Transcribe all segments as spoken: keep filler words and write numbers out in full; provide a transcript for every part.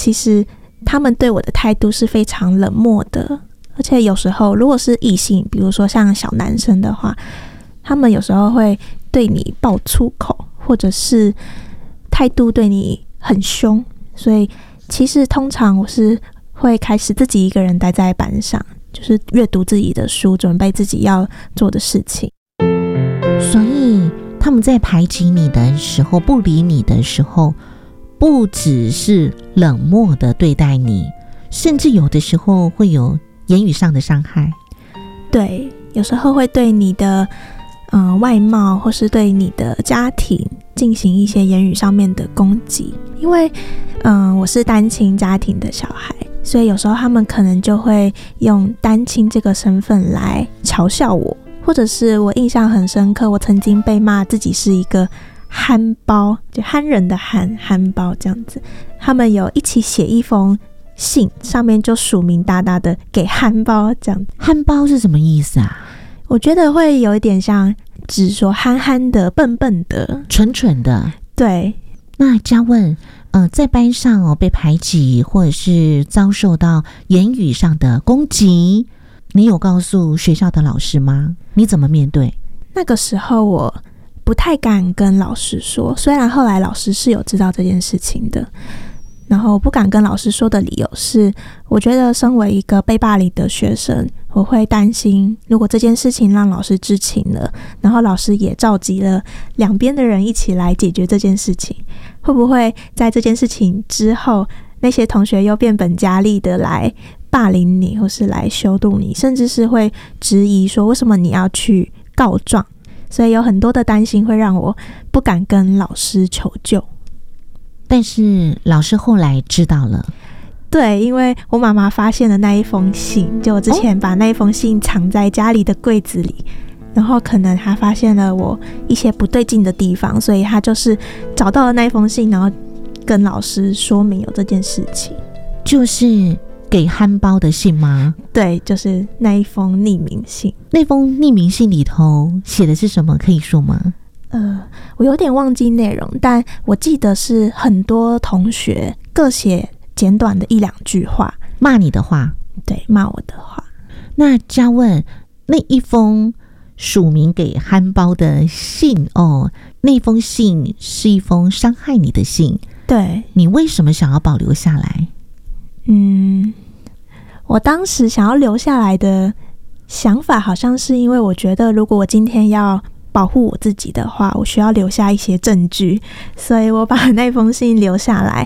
其实他们对我的态度是非常冷漠的，而且有时候如果是异性，比如说像小男生的话，他们有时候会对你爆粗口，或者是态度对你很凶，所以其实通常我是会开始自己一个人待在班上，就是阅读自己的书，准备自己要做的事情。 所以他们在排挤你的时候，不理你的时候，不只是冷漠的对待你，甚至有的时候会有言语上的伤害。 对，有时候会对你的呃外貌或是对你的家庭进行一些言语上面的攻击。因为嗯、呃，我是单亲家庭的小孩，所以有时候他们可能就会用单亲这个身份来嘲笑我，或者是我印象很深刻，我曾经被骂自己是一个憨包，就憨人的憨，憨包这样子。他们有一起写一封信，上面就署名大大的给憨包这样子。 憨包是什么意思啊？ 我觉得会有一点像只说憨憨的、笨笨的、 蠢蠢的。 对。 那嘉问，呃，在班上哦被排挤，或者是遭受到言语上的攻击，你有告诉学校的老师吗？你怎么面对？ 那个时候我不太敢跟老师说，虽然后来老师是有知道这件事情的，然后不敢跟老师说的理由是，我觉得身为一个被霸凌的学生，我会担心如果这件事情让老师知情了，然后老师也召集了两边的人一起来解决这件事情，会不会在这件事情之后，那些同学又变本加厉的来霸凌你，或是来羞辱你，甚至是会质疑说为什么你要去告状。所以有很多的担心会让我不敢跟老师求救。 但是老师后来知道了。 对，因为我妈妈发现了那一封信，就我之前把那一封信藏在家里的柜子里，然后可能她发现了我一些不对劲的地方，所以她就是找到了那一封信，然后跟老师说明有这件事情。 就是给憨包的信吗？ 对，就是那一封匿名信。 那封匿名信里头写的是什么？可以说吗？ 呃，我有点忘记内容，但我记得是很多同学各写简短的一两句话， 骂你的话。 对，骂我的话。 那嘉问，那一封署名给憨包的信哦，那封信是一封伤害你的信。 对， 你为什么想要保留下来？ 嗯，我当时想要留下来的想法，好像是因为我觉得，如果我今天要保护我自己的话，我需要留下一些证据，所以我把那封信留下来。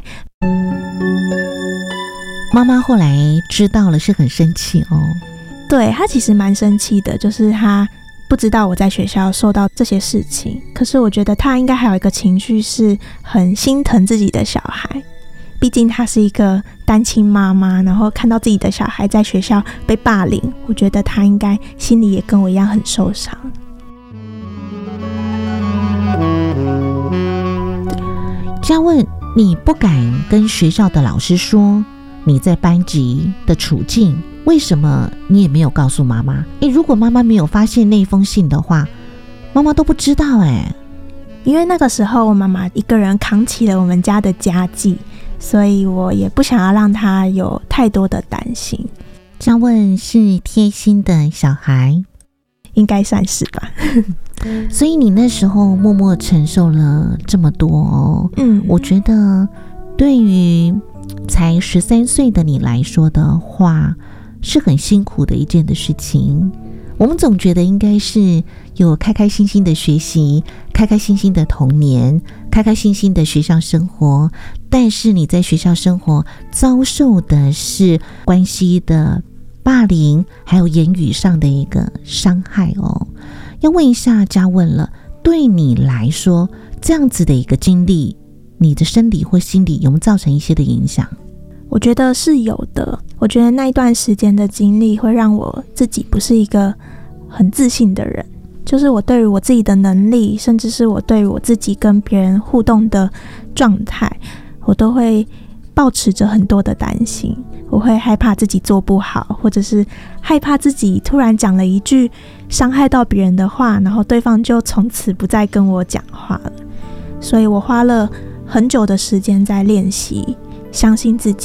妈妈后来知道了，是很生气哦。 对，她其实蛮生气的，就是她不知道我在学校受到这些事情，可是我觉得她应该还有一个情绪是很心疼自己的小孩，毕竟她是一个单亲妈妈，然后看到自己的小孩在学校被霸凌，我觉得她应该心里也跟我一样很受伤。 嘉问，你不敢跟学校的老师说你在班级的处境，为什么你也没有告诉妈妈？诶，如果妈妈没有发现那封信的话，妈妈都不知道诶。 因为那个时候我妈妈一个人扛起了我们家的家计，所以我也不想要让她有太多的担心。 嘉问是贴心的小孩， 应该算是吧。 所以你那时候默默承受了这么多哦。 嗯， 我觉得对于才十三岁的你来说的话，是很辛苦的一件的事情。我们总觉得应该是有开开心心的学习，开开心心的童年，开开心心的学校生活，但是你在学校生活遭受的是关系的霸凌，还有言语上的一个伤害哦。要问一下嘉问了，对你来说这样子的一个经历，你的生理或心理有没有造成一些的影响？ 我觉得是有的。我觉得那一段时间的经历会让我自己不是一个很自信的人，就是我对于我自己的能力，甚至是我对于我自己跟别人互动的状态，我都会抱持着很多的担心。我会害怕自己做不好，或者是害怕自己突然讲了一句伤害到别人的话，然后对方就从此不再跟我讲话了。所以我花了很久的时间在练习相信自己，